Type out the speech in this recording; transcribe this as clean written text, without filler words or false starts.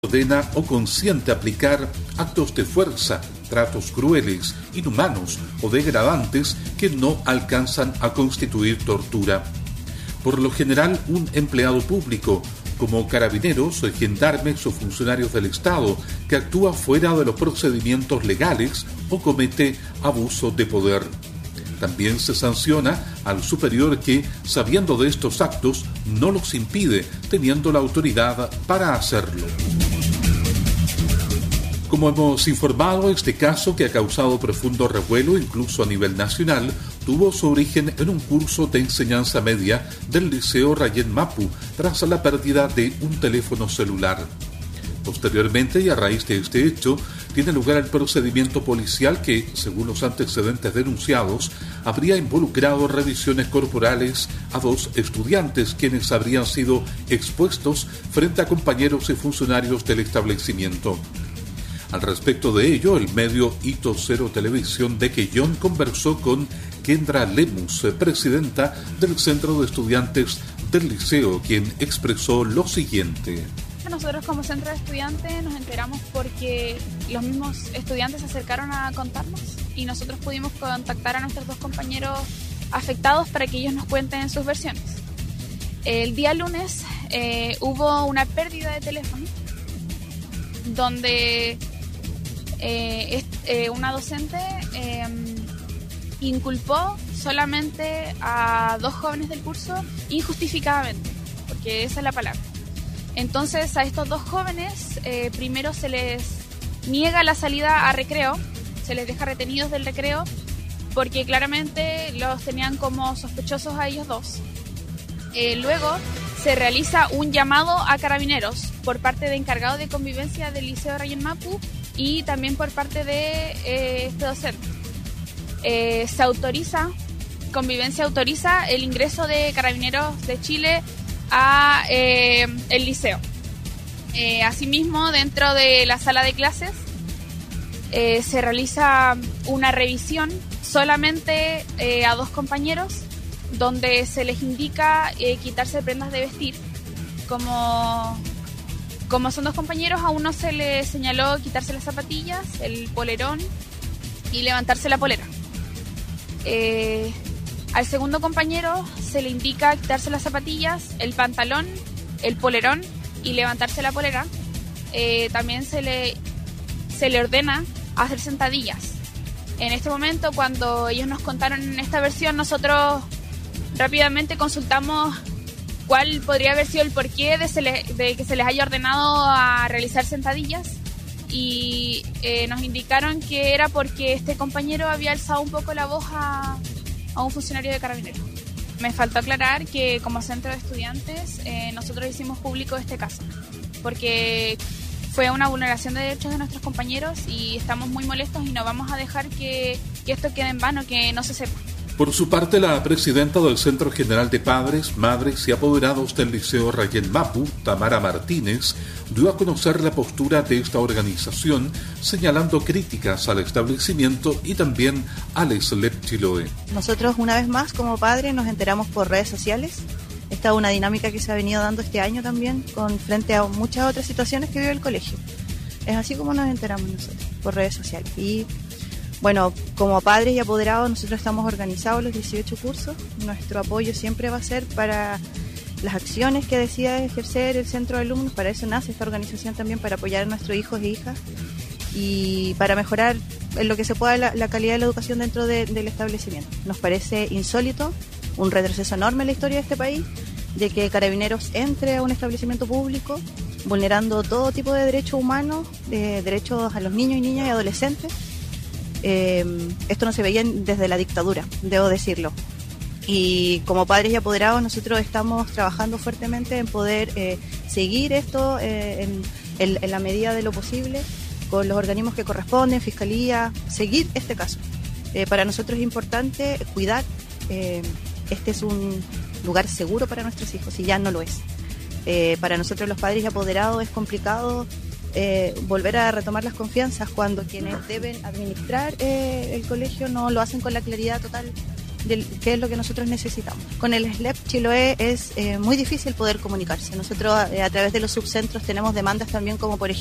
ordena o consiente aplicar actos de fuerza, tratos crueles, inhumanos o degradantes que no alcanzan a constituir tortura. Por lo general, un empleado público, como carabineros, gendarmes o funcionarios del Estado, que actúa fuera de los procedimientos legales o comete abuso de poder. También se sanciona al superior que, sabiendo de estos actos, no los impide, teniendo la autoridad para hacerlo. Como hemos informado, este caso, que ha causado profundo revuelo incluso a nivel nacional, tuvo su origen en un curso de enseñanza media del Liceo Rayén Mapu tras la pérdida de un teléfono celular. Posteriormente, y a raíz de este hecho, tiene lugar el procedimiento policial que, según los antecedentes denunciados, habría involucrado revisiones corporales a 2 estudiantes quienes habrían sido expuestos frente a compañeros y funcionarios del establecimiento. Al respecto de ello, el medio Hito Cero Televisión de Quellón conversó con Kendra Lemus, presidenta del Centro de Estudiantes del Liceo, quien expresó lo siguiente. Nosotros como centro de estudiantes nos enteramos porque los mismos estudiantes se acercaron a contarnos y nosotros pudimos contactar a nuestros 2 compañeros afectados para que ellos nos cuenten sus versiones. El día lunes hubo una pérdida de teléfono donde una docente inculpó solamente a 2 jóvenes del curso injustificadamente, porque esa es la palabra. Entonces a estos 2 jóvenes primero se les niega la salida a recreo, se les deja retenidos del recreo porque claramente los tenían como sospechosos a ellos 2. Luego se realiza un llamado a carabineros por parte de encargado de convivencia del Liceo Rayén Mapu y también por parte de este docente. Convivencia autoriza el ingreso de Carabineros de Chile a el liceo. Asimismo, dentro de la sala de clases se realiza una revisión solamente a 2 compañeros, donde se les indica quitarse prendas de vestir. Como son 2 compañeros, a uno se le señaló quitarse las zapatillas, el polerón y levantarse la polera. Al segundo compañero se le indica quitarse las zapatillas, el pantalón, el polerón y levantarse la polera. También se le ordena hacer sentadillas. En este momento, cuando ellos nos contaron esta versión, nosotros rápidamente consultamos cuál podría haber sido el porqué de que se les haya ordenado a realizar sentadillas y nos indicaron que era porque este compañero había alzado un poco la voz a un funcionario de Carabineros. Me faltó aclarar que como centro de estudiantes nosotros hicimos público este caso porque fue una vulneración de derechos de nuestros compañeros y estamos muy molestos y no vamos a dejar que esto quede en vano, que no se sepa. Por su parte, la presidenta del Centro General de Padres, Madres y Apoderados del Liceo Rayén Mapu, Tamara Martínez, dio a conocer la postura de esta organización, señalando críticas al establecimiento y también al SLEP Chiloé. Nosotros, una vez más, como padres, nos enteramos por redes sociales. Esta es una dinámica que se ha venido dando este año también, frente a muchas otras situaciones que vive el colegio. Es así como nos enteramos nosotros, por redes sociales. Y bueno, como padres y apoderados nosotros estamos organizados los 18 cursos. Nuestro apoyo siempre va a ser para las acciones que decida ejercer el centro de alumnos. Para eso nace esta organización también, para apoyar a nuestros hijos e hijas y para mejorar en lo que se pueda la calidad de la educación dentro del establecimiento. Nos parece insólito, un retroceso enorme en la historia de este país, de que Carabineros entre a un establecimiento público vulnerando todo tipo de derechos humanos, derechos a los niños y niñas y adolescentes. Esto no se veía desde la dictadura, debo decirlo. Y como padres y apoderados nosotros estamos trabajando fuertemente en poder seguir esto en la medida de lo posible con los organismos que corresponden, Fiscalía, seguir este caso. Para nosotros es importante cuidar, este es un lugar seguro para nuestros hijos y ya no lo es. Para nosotros los padres y apoderados es complicado volver a retomar las confianzas cuando quienes deben administrar el colegio no lo hacen con la claridad total de qué es lo que nosotros necesitamos. Con el SLEP Chiloé es muy difícil poder comunicarse. Nosotros a través de los subcentros tenemos demandas también como por